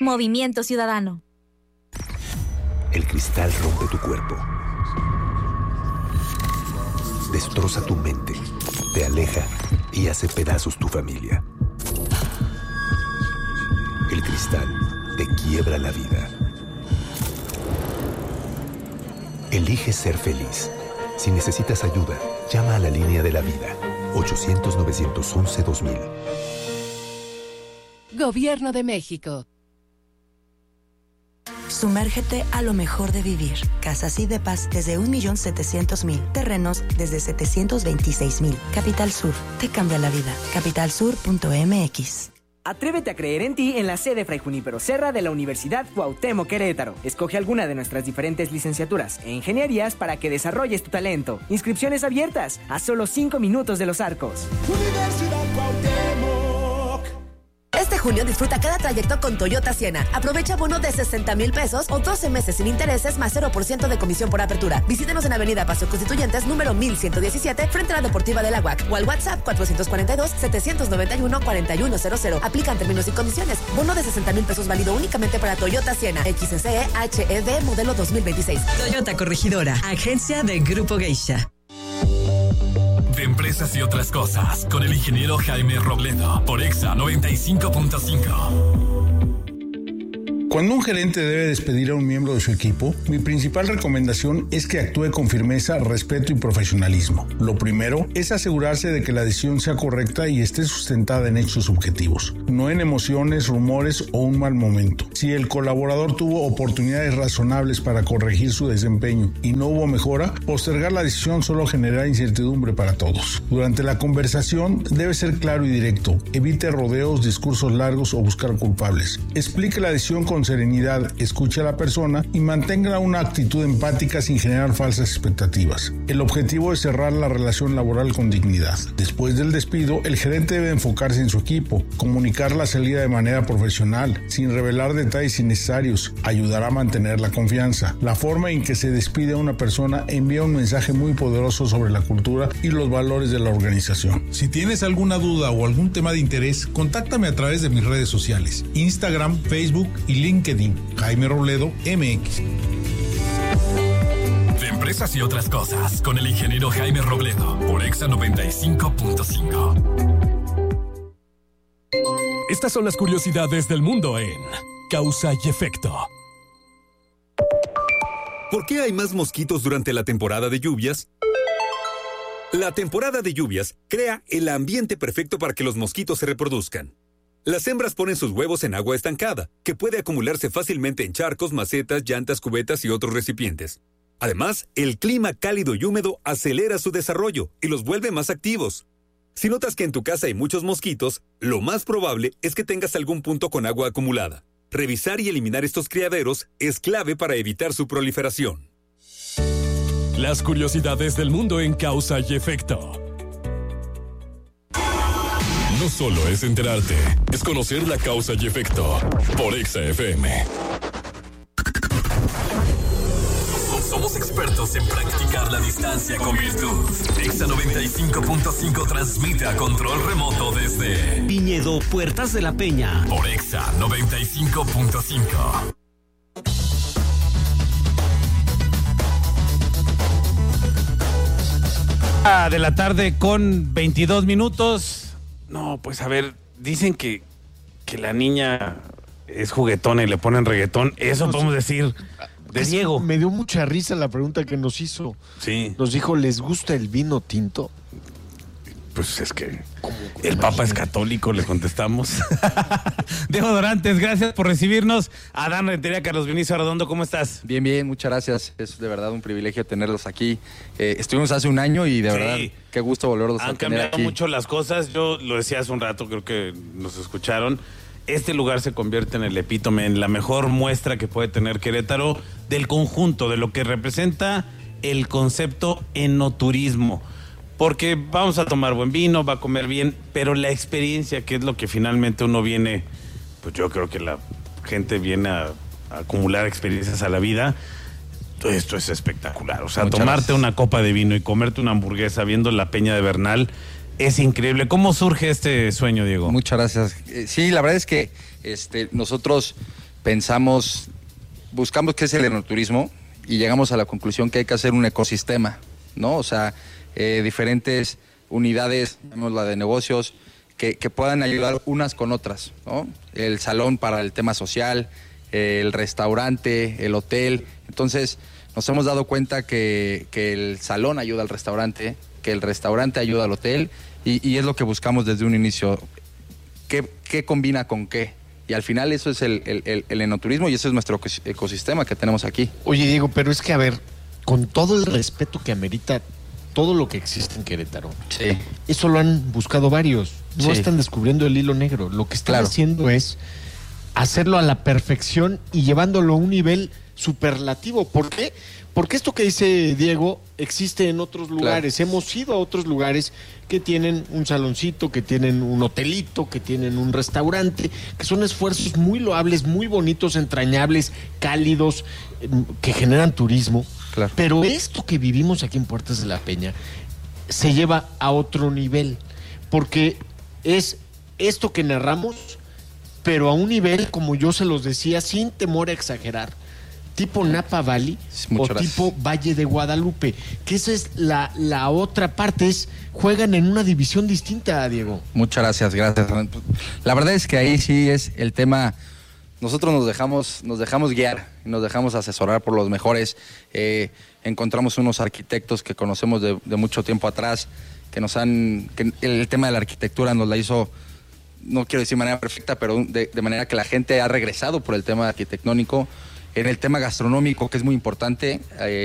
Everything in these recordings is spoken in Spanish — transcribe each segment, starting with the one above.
Movimiento Ciudadano. El cristal rompe tu cuerpo. Destroza tu mente. Te aleja y hace pedazos tu familia. El cristal te quiebra la vida. Elige ser feliz. Si necesitas ayuda, llama a la línea de la vida. 800-911-2000. Gobierno de México. Sumérgete a lo mejor de vivir. Casas y depas desde 1.700.000. Terrenos desde 726.000. Capital Sur, te cambia la vida. Capitalsur.mx. Atrévete a creer en ti en la sede Fray Junípero Serra de la Universidad Cuauhtémoc Querétaro. Escoge alguna de nuestras diferentes licenciaturas e ingenierías para que desarrolles tu talento. Inscripciones abiertas a solo 5 minutos de Los Arcos. Universidad Cuauhtémoc. Este junio disfruta cada trayecto con Toyota Siena. Aprovecha bono de 60,000 pesos o 12 meses sin intereses más 0% de comisión por apertura. Visítenos en Avenida Paseo Constituyentes, número 1117, frente a la Deportiva de la UAC, o al WhatsApp 442-791-4100. Aplican términos y condiciones. Bono de 60,000 pesos válido únicamente para Toyota Siena. XSE HEV modelo 2026. Toyota Corregidora, agencia de Grupo Geisha. De empresas y otras cosas, con el ingeniero Jaime Robledo, por Exa 95.5. Cuando un gerente debe despedir a un miembro de su equipo, mi principal recomendación es que actúe con firmeza, respeto y profesionalismo. Lo primero es asegurarse de que la decisión sea correcta y esté sustentada en hechos objetivos, no en emociones, rumores o un mal momento. Si el colaborador tuvo oportunidades razonables para corregir su desempeño y no hubo mejora, postergar la decisión solo generará incertidumbre para todos. Durante la conversación debe ser claro y directo. Evite rodeos, discursos largos o buscar culpables. Explique la decisión con serenidad, escuche a la persona y mantenga una actitud empática sin generar falsas expectativas. El objetivo es cerrar la relación laboral con dignidad. Después del despido, el gerente debe enfocarse en su equipo, comunicar la salida de manera profesional, sin revelar detalles innecesarios, ayudará a mantener la confianza. La forma en que se despide a una persona envía un mensaje muy poderoso sobre la cultura y los valores de la organización. Si tienes alguna duda o algún tema de interés, contáctame a través de mis redes sociales, Instagram, Facebook y LinkedIn, Jaime Robledo, MX. De empresas y otras cosas, con el ingeniero Jaime Robledo, por Exa 95.5. Estas son las curiosidades del mundo en Causa y Efecto. ¿Por qué hay más mosquitos durante la temporada de lluvias? La temporada de lluvias crea el ambiente perfecto para que los mosquitos se reproduzcan. Las hembras ponen sus huevos en agua estancada, que puede acumularse fácilmente en charcos, macetas, llantas, cubetas y otros recipientes. Además, el clima cálido y húmedo acelera su desarrollo y los vuelve más activos. Si notas que en tu casa hay muchos mosquitos, lo más probable es que tengas algún punto con agua acumulada. Revisar y eliminar estos criaderos es clave para evitar su proliferación. Las curiosidades del mundo en Causa y Efecto. No solo es enterarte, es conocer la causa y efecto. Por Exa FM. Somos expertos en practicar la distancia con virtud. Exa 95.5 transmite a control remoto desde Viñedo Puertas de la Peña. Por Exa 95.5. De la tarde con 22 minutos. No, pues a ver, dicen que la niña es juguetona y le ponen reggaetón. Eso podemos decir de Diego. Me dio mucha risa la pregunta que nos hizo. Sí. Nos dijo, ¿les gusta el vino tinto? Pues es que el Papa es católico, le contestamos. Diego Dorantes, gracias por recibirnos. Adán Rentería, Carlos Vinicio Arredondo, ¿cómo estás? Bien, bien, muchas gracias. Es de verdad un privilegio tenerlos aquí. Estuvimos hace un año y de verdad, qué gusto volverlos a tener aquí. Han cambiado mucho las cosas. Yo lo decía hace un rato, creo que nos escucharon. Este lugar se convierte en el epítome, en la mejor muestra que puede tener Querétaro del conjunto, de lo que representa el concepto enoturismo. Porque vamos a tomar buen vino, va a comer bien, pero la experiencia, que es lo que finalmente uno viene, pues yo creo que la gente viene a acumular experiencias a la vida. Esto es espectacular. O sea, muchas tomarte gracias. una copa de vino y comerte una hamburguesa viendo la Peña de Bernal es increíble. ¿Cómo surge este sueño, Diego? Muchas gracias. Sí, la verdad es que nosotros buscamos qué es el enoturismo y llegamos a la conclusión que hay que hacer un ecosistema, ¿no? O sea, diferentes unidades, la de negocios, que puedan ayudar unas con otras, ¿no? El salón para el tema social, el restaurante, el hotel. Entonces, nos hemos dado cuenta que el salón ayuda al restaurante, que el restaurante ayuda al hotel, y es lo que buscamos desde un inicio. ¿Qué combina con qué? Y al final eso es el enoturismo y ese es nuestro ecosistema que tenemos aquí. Oye, Diego, pero es que, a ver, con todo el respeto que amerita todo lo que existe en Querétaro, sí, eso lo han buscado varios. No sí, están descubriendo el hilo negro. Lo que están haciendo es hacerlo a la perfección y llevándolo a un nivel superlativo. ¿Por qué? Porque esto que dice Diego existe en otros lugares. Claro. Hemos ido a otros lugares que tienen un saloncito, que tienen un hotelito, que tienen un restaurante, que son esfuerzos muy loables, muy bonitos, entrañables, cálidos, que generan turismo. Claro. Pero esto que vivimos aquí en Puertas de la Peña se lleva a otro nivel, porque es esto que narramos, pero a un nivel, como yo se los decía, sin temor a exagerar, tipo Napa Valley o tipo Valle de Guadalupe, que esa es la otra parte, juegan en una división distinta, Diego. Muchas gracias. La verdad es que ahí sí es el tema. Nosotros nos dejamos guiar, nos dejamos asesorar por los mejores. Encontramos unos arquitectos que conocemos de mucho tiempo atrás, que el tema de la arquitectura nos la hizo, no quiero decir de manera perfecta, pero de manera que la gente ha regresado por el tema arquitectónico. En el tema gastronómico, que es muy importante,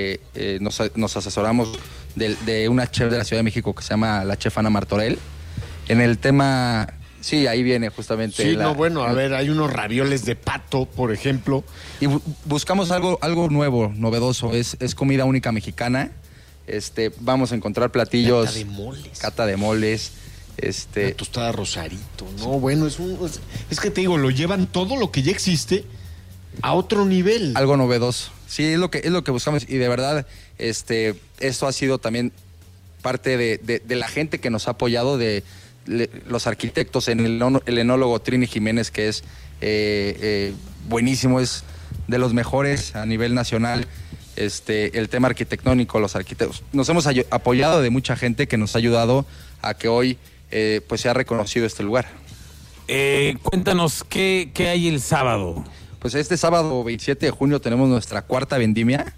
nos asesoramos de una chef de la Ciudad de México que se llama la chef Ana Martorell. En el tema, sí, ahí viene justamente. Sí, a ver, hay unos ravioles de pato, por ejemplo. Y buscamos algo nuevo, novedoso. Es comida única mexicana. Vamos a encontrar platillos. Cata de moles. Una tostada Rosarito. No, bueno, es que te digo, lo llevan todo lo que ya existe a otro nivel. Algo novedoso. Sí, es lo que buscamos. Y de verdad, esto ha sido también parte de la gente que nos ha apoyado, de los arquitectos, en el enólogo Trini Jiménez, que es buenísimo, es de los mejores a nivel nacional. El tema arquitectónico, los arquitectos. Nos hemos apoyado de mucha gente que nos ha ayudado a que hoy pues sea reconocido este lugar. Cuéntanos, ¿qué hay el sábado? Pues este sábado 27 de junio tenemos nuestra cuarta vendimia.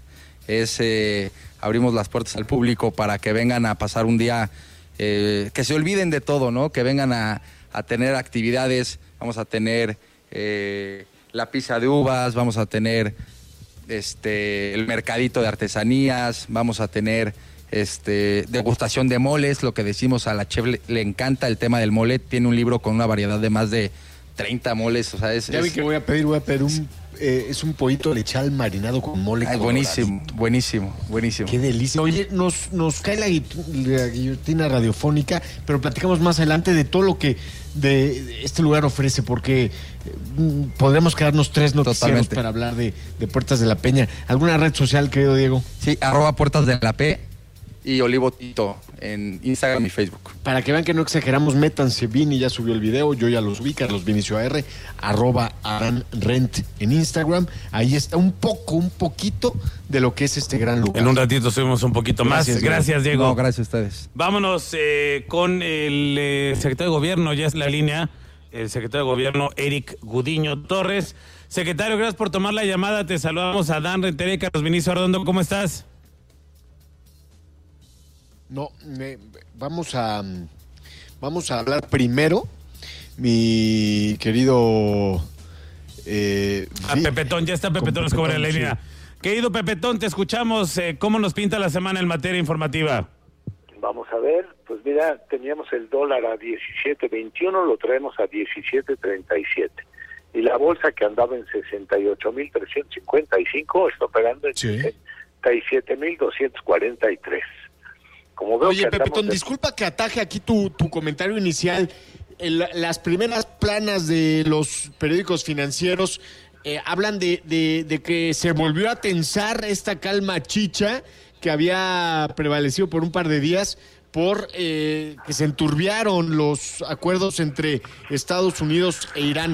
Abrimos las puertas al público para que vengan a pasar un día, que se olviden de todo, ¿no? Que vengan a tener actividades. Vamos a tener la pizza de uvas, vamos a tener el mercadito de artesanías, vamos a tener degustación de moles, lo que decimos, a la chef le encanta el tema del mole. Tiene un libro con una variedad de más de 30 moles, o sea, ya vi que voy a pedir es un pollito lechal marinado con mole. Ay, buenísimo. Qué delicia. Oye, nos cae la guillotina radiofónica, pero platicamos más adelante de todo lo que de este lugar ofrece, porque podremos quedarnos 3 noticieros para hablar de Puertas de la Peña. ¿Alguna red social, querido Diego? Sí, @Puertas de la P y Olivo Tito en Instagram y Facebook. Para que vean que no exageramos, métanse. Vini ya subió el video, yo ya los vi, Carlos Vinicio AR, @AdanRent en Instagram. Ahí está un poquito de lo que es este gran lugar. En un ratito subimos un poquito más. Gracias, Diego. No, gracias a ustedes. Vámonos con el secretario de Gobierno, ya es la línea, el secretario de Gobierno, Eric Gudiño Torres. Secretario, gracias por tomar la llamada. Te saludamos a Dan Rentería, Carlos Vinicio Arredondo. ¿Cómo estás? No, vamos a hablar primero, mi querido Pepetón, ya está Pepetón Escobar en la línea. Querido Pepetón, te escuchamos. ¿Cómo nos pinta la semana en materia informativa? Vamos a ver, pues mira, teníamos el dólar a 17.21, lo traemos a 17.37. Y la bolsa, que andaba en 68.355, está operando en 67.243. Como veo. Oye, Pepetón, disculpa que ataje aquí tu comentario inicial. Las primeras planas de los periódicos financieros hablan de que se volvió a tensar esta calma chicha que había prevalecido por un par de días por que se enturbiaron los acuerdos entre Estados Unidos e Irán.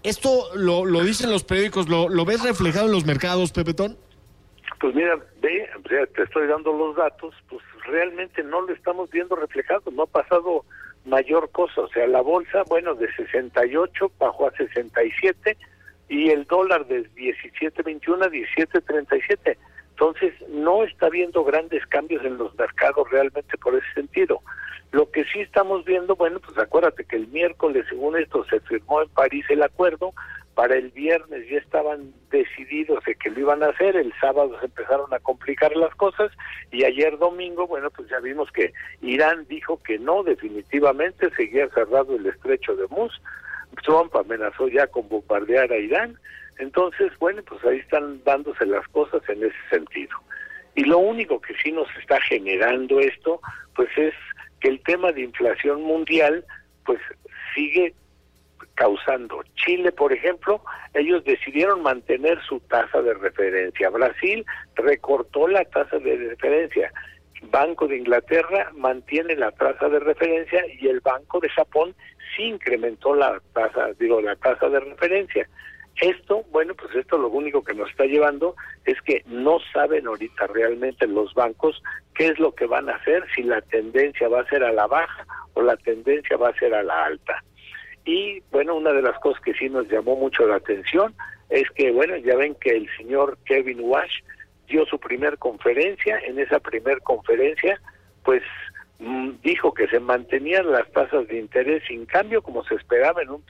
¿Esto lo dicen los periódicos? ¿Lo ves reflejado en los mercados, Pepetón? Pues mira, te estoy dando los datos, pues realmente no lo estamos viendo reflejado, no ha pasado mayor cosa. O sea, la bolsa, bueno, de 68 bajó a 67 y el dólar de 17.21 a 17.37. Entonces, no está habiendo grandes cambios en los mercados realmente por ese sentido. Lo que sí estamos viendo, bueno, pues acuérdate que el miércoles, según esto, se firmó en París el acuerdo. Para el viernes ya estaban decididos de que lo iban a hacer, el sábado se empezaron a complicar las cosas y ayer domingo, bueno, pues ya vimos que Irán dijo que no, definitivamente seguía cerrado el estrecho de Hormuz. Trump amenazó ya con bombardear a Irán. Entonces, bueno, pues ahí están dándose las cosas en ese sentido. Y lo único que sí nos está generando esto, pues es que el tema de inflación mundial, pues sigue causando. Chile, por ejemplo, ellos decidieron mantener su tasa de referencia. Brasil recortó la tasa de referencia. Banco de Inglaterra mantiene la tasa de referencia y el Banco de Japón sí incrementó la tasa de referencia. Esto, bueno, pues esto lo único que nos está llevando es que no saben ahorita realmente los bancos qué es lo que van a hacer, si la tendencia va a ser a la baja o la tendencia va a ser a la alta. Y bueno, una de las cosas que sí nos llamó mucho la atención es que, bueno, ya ven que el señor Kevin Walsh dio su primer conferencia. En esa primer conferencia, pues dijo que se mantenían las tasas de interés sin cambio, como se esperaba, en un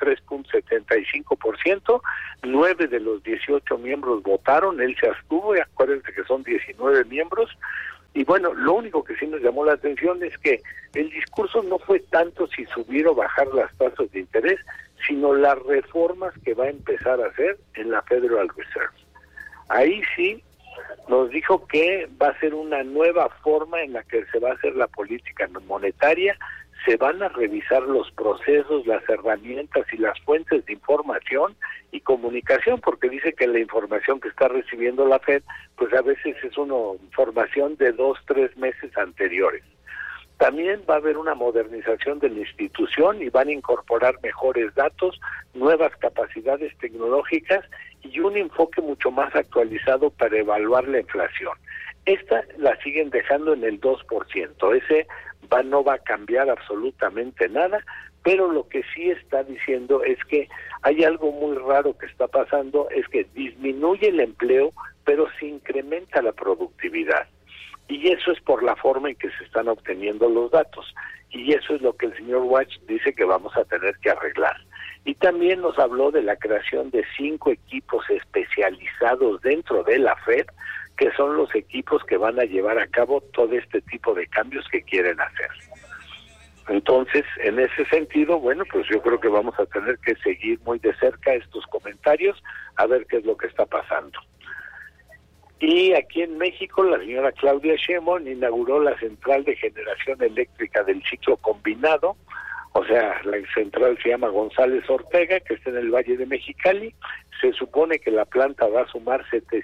3.75%. 9 de los 18 miembros votaron, él se abstuvo, y acuérdense que son 19 miembros. Y bueno, lo único que sí nos llamó la atención es que el discurso no fue tanto si subir o bajar las tasas de interés, sino las reformas que va a empezar a hacer en la Federal Reserve. Ahí sí nos dijo que va a ser una nueva forma en la que se va a hacer la política monetaria. Se van a revisar los procesos, las herramientas y las fuentes de información y comunicación, porque dice que la información que está recibiendo la Fed, pues a veces es una información de 2-3 meses anteriores. También va a haber una modernización de la institución y van a incorporar mejores datos, nuevas capacidades tecnológicas y un enfoque mucho más actualizado para evaluar la inflación. Esta la siguen dejando en el 2%, ese no va a cambiar absolutamente nada, pero lo que sí está diciendo es que hay algo muy raro que está pasando, es que disminuye el empleo, pero se incrementa la productividad. Y eso es por la forma en que se están obteniendo los datos. Y eso es lo que el señor Walsh dice que vamos a tener que arreglar. Y también nos habló de la creación de 5 equipos especializados dentro de la Fed, que son los equipos que van a llevar a cabo todo este tipo de cambios que quieren hacer. Entonces, en ese sentido, bueno, pues yo creo que vamos a tener que seguir muy de cerca estos comentarios, a ver qué es lo que está pasando. Y aquí en México, la señora Claudia Sheinbaum inauguró la central de generación eléctrica del ciclo combinado, o sea, la central se llama González Ortega, que está en el Valle de Mexicali. Se supone que la planta va a sumar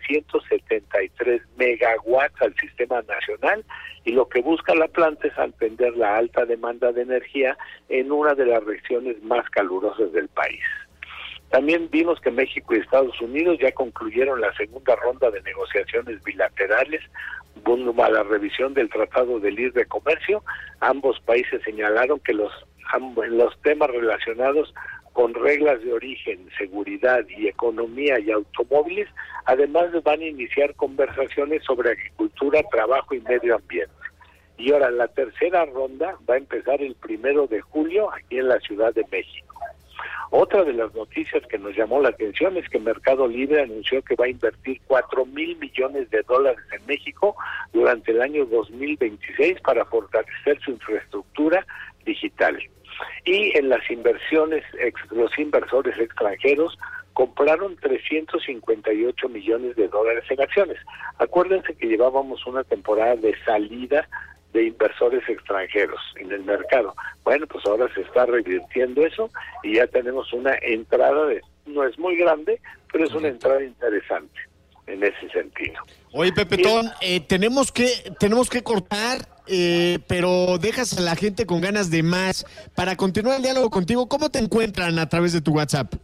773 megawatts al sistema nacional, y lo que busca la planta es atender la alta demanda de energía en una de las regiones más calurosas del país. También vimos que México y Estados Unidos ya concluyeron la segunda ronda de negociaciones bilaterales rumbo a la revisión del Tratado de Libre Comercio. Ambos países señalaron que los temas relacionados con reglas de origen, seguridad y economía y automóviles, además van a iniciar conversaciones sobre agricultura, trabajo y medio ambiente. Y ahora la tercera ronda va a empezar el 1 de julio aquí en la Ciudad de México. Otra de las noticias que nos llamó la atención es que Mercado Libre anunció que va a invertir $4,000 millones en México durante el año 2026 para fortalecer su infraestructura digital. Y en las inversiones, los inversores extranjeros compraron $358 millones en acciones. Acuérdense que llevábamos una temporada de salida de inversores extranjeros en el mercado. Bueno, pues ahora se está revirtiendo eso y ya tenemos una entrada, no es muy grande, pero es una entrada interesante en ese sentido. Oye, Pepetón, tenemos que cortar, pero dejas a la gente con ganas de más. Para continuar el diálogo contigo, ¿cómo te encuentran a través de tu WhatsApp?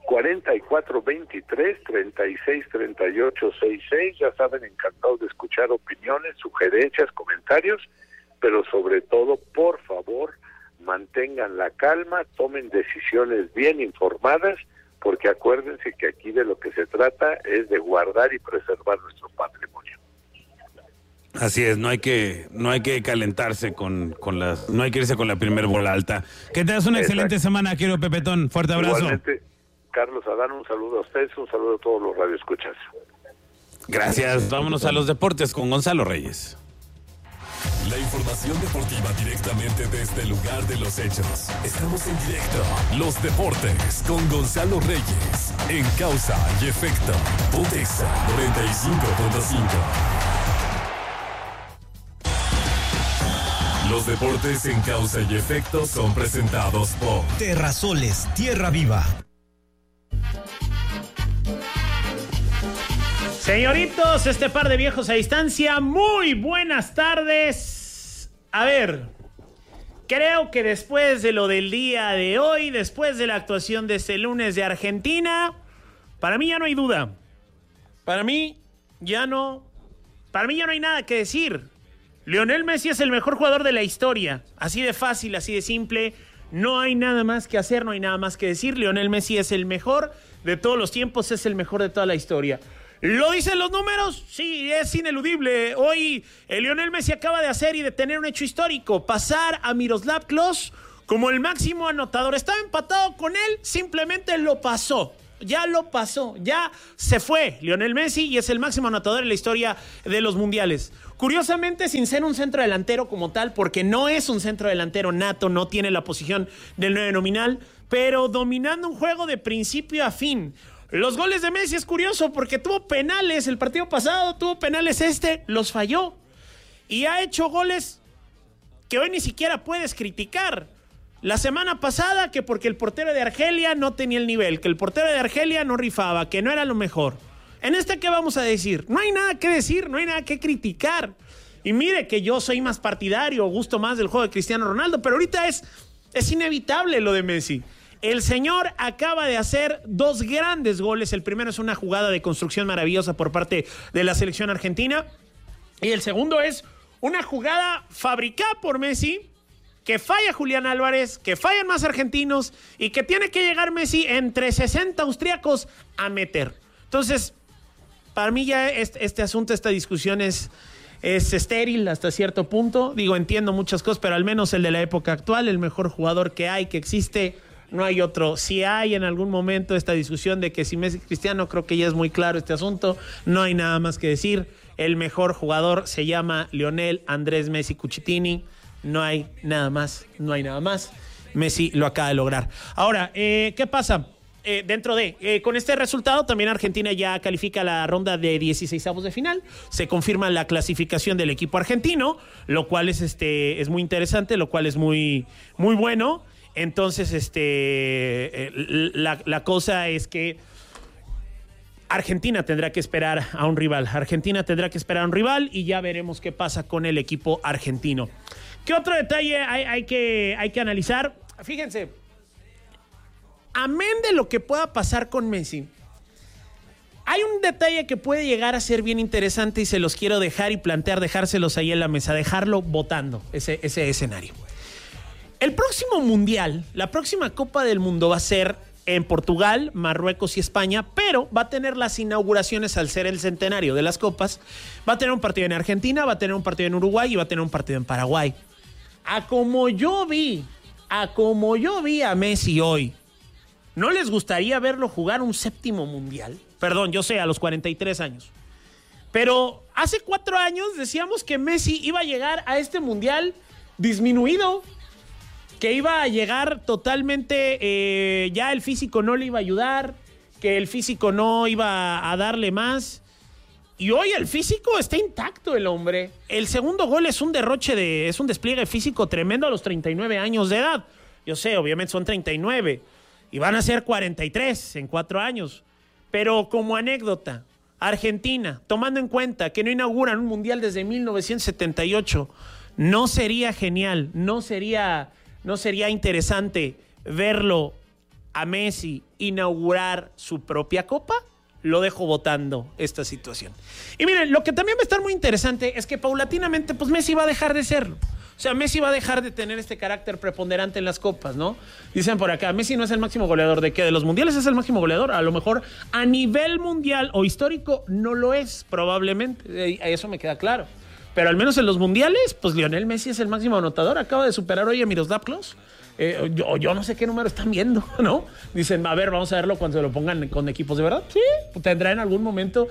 4423-363866. Ya saben, encantados de escuchar opiniones, sugerencias, comentarios, pero sobre todo, por favor, mantengan la calma, tomen decisiones bien informadas, porque acuérdense que aquí de lo que se trata es de guardar y preservar nuestro patrimonio. Así es, no hay que calentarse no hay que irse con la primer bola alta. Que tengas una excelente semana, quiero Pepetón. Fuerte abrazo. Igualmente, Carlos Adán, un saludo a ustedes, un saludo a todos los radioescuchas. Gracias. Vámonos a los deportes con Gonzalo Reyes. La información deportiva directamente desde el lugar de los hechos. Estamos en directo. Los deportes con Gonzalo Reyes. En Causa y Efecto. Pontexa 95.5. Los deportes en Causa y Efecto son presentados por Terrasoles, Tierra Viva. Señoritos, este par de viejos a distancia, muy buenas tardes. A ver, creo que después de lo del día de hoy, después de la actuación de este lunes de Argentina, para mí ya no hay duda. Para mí ya no hay nada que decir. Lionel Messi es el mejor jugador de la historia. Así de fácil, así de simple. No hay nada más que hacer, no hay nada más que decir. Lionel Messi es el mejor de todos los tiempos, es el mejor de toda la historia. ¿Lo dicen los números? Sí, es ineludible. Hoy Lionel Messi acaba de hacer y de tener un hecho histórico. Pasar a Miroslav Klose como el máximo anotador. Estaba empatado con él, simplemente lo pasó. Ya lo pasó, ya se fue Lionel Messi y es el máximo anotador en la historia de los mundiales. Curiosamente, sin ser un centro delantero como tal, porque no es un centro delantero nato, no tiene la posición del 9 nominal, pero dominando un juego de principio a fin. Los goles de Messi es curioso porque tuvo penales el partido pasado, tuvo penales los falló. Y ha hecho goles que hoy ni siquiera puedes criticar. La semana pasada que porque el portero de Argelia no tenía el nivel, que el portero de Argelia no rifaba, que no era lo mejor. En ¿qué vamos a decir? No hay nada que decir, no hay nada que criticar. Y mire que yo soy más partidario, gusto más del juego de Cristiano Ronaldo, pero ahorita es inevitable lo de Messi. El señor acaba de hacer 2 grandes goles. El primero es una jugada de construcción maravillosa por parte de la selección argentina. Y el segundo es una jugada fabricada por Messi, que falla Julián Álvarez, que fallan más argentinos y que tiene que llegar Messi entre 60 austriacos a meter. Entonces, para mí ya este asunto, esta discusión es estéril hasta cierto punto. Digo, entiendo muchas cosas, pero al menos el de la época actual, el mejor jugador que hay, que existe, no hay otro. Si hay en algún momento esta discusión de que si Messi Cristiano, creo que ya es muy claro este asunto, no hay nada más que decir. El mejor jugador se llama Lionel Andrés Messi Cucitini. No hay nada más, no hay nada más. Messi lo acaba de lograr. Ahora, ¿qué pasa? Con este resultado también Argentina ya califica la ronda de 16avos de final. Se confirma la clasificación del equipo argentino, lo cual es muy interesante, lo cual es muy, muy bueno. Entonces, la cosa es que Argentina tendrá que esperar a un rival. Y ya veremos qué pasa con el equipo argentino. ¿Qué otro detalle hay que analizar? Fíjense, amén de lo que pueda pasar con Messi, hay un detalle que puede llegar a ser bien interesante y se los quiero dejar y dejárselos ahí en la mesa, dejarlo votando ese escenario. El próximo mundial, la próxima Copa del Mundo va a ser en Portugal, Marruecos y España, pero va a tener las inauguraciones al ser el centenario de las copas. Va a tener un partido en Argentina, va a tener un partido en Uruguay y va a tener un partido en Paraguay. A como yo vi a Messi hoy, ¿no les gustaría verlo jugar un 7º mundial? Perdón, yo sé, a los 43 años. Pero hace 4 años decíamos que Messi iba a llegar a este mundial disminuido, que iba a llegar totalmente, ya el físico no le iba a ayudar, que el físico no iba a darle más. Y hoy el físico está intacto, el hombre. El segundo gol es un despliegue físico tremendo a los 39 años de edad. Yo sé, obviamente son 39 y van a ser 43 en 4 años. Pero como anécdota, Argentina, tomando en cuenta que no inauguran un mundial desde 1978, ¿no sería genial, no sería interesante verlo a Messi inaugurar su propia copa, lo dejo votando esta situación. Y miren, lo que también va a estar muy interesante es que paulatinamente, pues Messi va a dejar de serlo. O sea, Messi va a dejar de tener este carácter preponderante en las copas, ¿no? Dicen por acá, Messi no es el máximo goleador. ¿De qué? ¿De los mundiales es el máximo goleador? A lo mejor a nivel mundial o histórico no lo es, probablemente. Eso me queda claro. Pero al menos en los mundiales, pues Lionel Messi es el máximo anotador. Acaba de superar hoy a Miroslav Klose. Yo no sé qué número están viendo, ¿no? Dicen, a ver, vamos a verlo cuando se lo pongan con equipos de verdad. Sí, tendrá en algún momento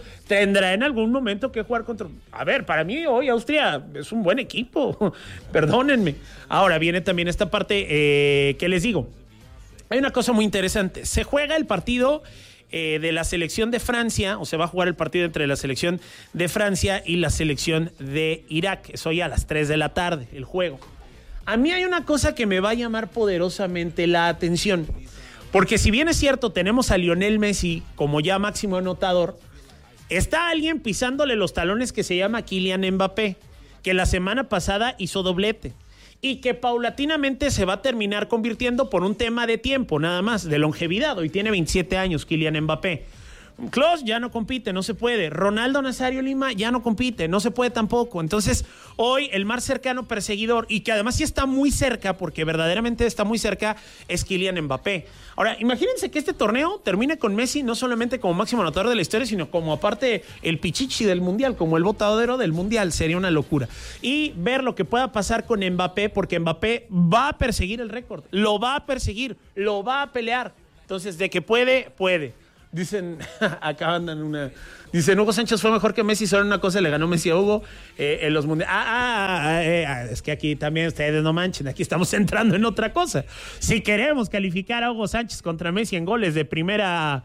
que jugar contra... A ver, para mí hoy Austria es un buen equipo, perdónenme. Ahora viene también esta parte que les digo. Hay una cosa muy interesante. Se juega el partido de la selección de Francia, o se va a jugar el partido entre la selección de Francia y la selección de Irak. Es hoy a las 3 de la tarde, el juego. A mí hay una cosa que me va a llamar poderosamente la atención, porque si bien es cierto, tenemos a Lionel Messi como ya máximo anotador, está alguien pisándole los talones que se llama Kylian Mbappé, que la semana pasada hizo doblete y que paulatinamente se va a terminar convirtiendo por un tema de tiempo, nada más, de longevidad. Hoy tiene 27 años Kylian Mbappé. Klose ya no compite, no se puede. Ronaldo Nazario Lima ya no compite, no se puede tampoco. Entonces, hoy el más cercano perseguidor, y que además sí está muy cerca, porque verdaderamente está muy cerca, es Kylian Mbappé. Ahora, imagínense que este torneo termine con Messi no solamente como máximo anotador de la historia, sino como aparte el pichichi del Mundial, como el botadero del Mundial. Sería una locura. Y ver lo que pueda pasar con Mbappé, porque Mbappé va a perseguir el récord, lo va a perseguir, lo va a pelear. Entonces, de que puede, puede. Dicen, acá andan una... Dicen, Hugo Sánchez fue mejor que Messi, solo una cosa le ganó Messi a Hugo en los mundiales. Es que aquí también ustedes no manchen, aquí estamos entrando en otra cosa. Si queremos calificar a Hugo Sánchez contra Messi en goles de primera...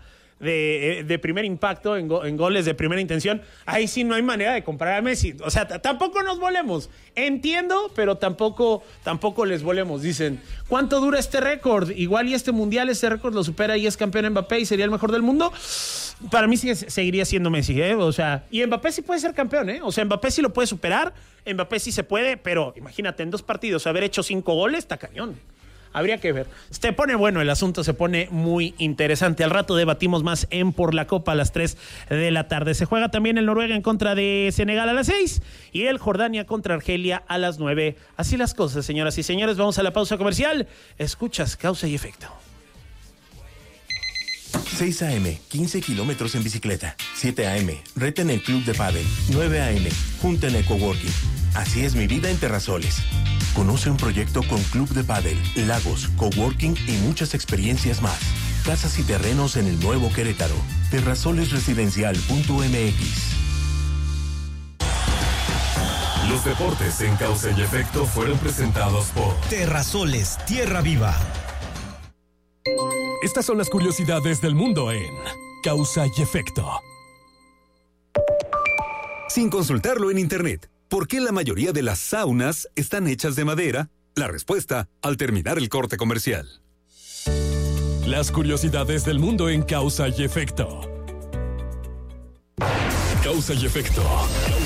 De primer impacto, en goles de primera intención, ahí sí no hay manera de comparar a Messi. O sea, tampoco nos volemos. Entiendo, pero tampoco les volemos. Dicen, ¿cuánto dura este récord? Igual y este mundial, este récord lo supera y es campeón Mbappé y sería el mejor del mundo. Para mí sí seguiría siendo Messi, ¿eh? O sea, y Mbappé sí puede ser campeón, ¿eh? O sea, Mbappé sí lo puede superar, Mbappé sí se puede, pero imagínate, en 2 partidos haber hecho 5 goles, está cañón. Habría que ver. Se pone bueno el asunto, se pone muy interesante. Al rato debatimos más en Por la Copa a las 3 de la tarde. Se juega también el Noruega en contra de Senegal a las 6 y el Jordania contra Argelia a las 9. Así las cosas, señoras y señores. Vamos a la pausa comercial. Escuchas Causa y Efecto. 6 a.m., 15 kilómetros en bicicleta. 7 a.m., reta en el club de pádel. 9 a.m., junta en el coworking. Así es mi vida en Terrasoles. Conoce un proyecto con club de pádel, lagos, coworking y muchas experiencias más. Casas y terrenos en el nuevo Querétaro. Terrasolesresidencial.mx. Los deportes en Causa y Efecto fueron presentados por Terrasoles, Tierra Viva. Estas son las curiosidades del mundo en Causa y Efecto. Sin consultarlo en internet, ¿por qué la mayoría de las saunas están hechas de madera? La respuesta al terminar el corte comercial. Las curiosidades del mundo en Causa y Efecto. Causa y Efecto.